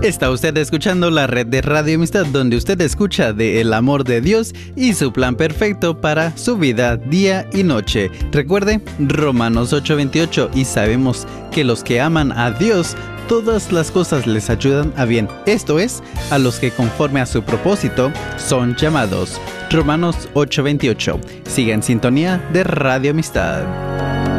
Está usted escuchando la red de Radio Amistad, donde usted escucha de el amor de Dios y su plan perfecto para su vida día y noche. Recuerde, Romanos 8:28, y sabemos que los que aman a Dios, todas las cosas les ayudan a bien. Esto es, a los que conforme a su propósito son llamados. Romanos 8:28. Siga en sintonía de Radio Amistad.